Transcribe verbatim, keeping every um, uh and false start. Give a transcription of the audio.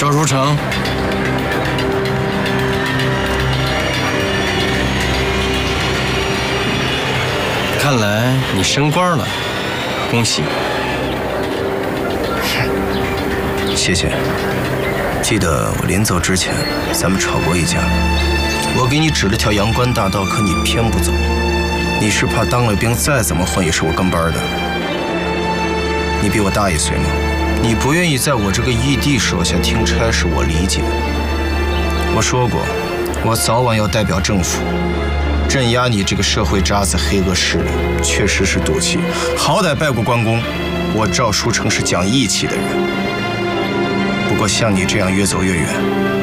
赵书成，看来你升官了，恭喜！ 谢谢。记得我临走之前，咱们吵过一架。我给你指了条阳关大道，可你偏不走。你是怕当了兵再怎么混也是我跟班的。你比我大一岁吗？你不愿意在我这个义弟手下听差事，我理解。我说过，我早晚要代表政府镇压你这个社会渣子黑恶势力，确实是赌气。好歹拜过关公，我赵书成是讲义气的人。不过像你这样越走越远，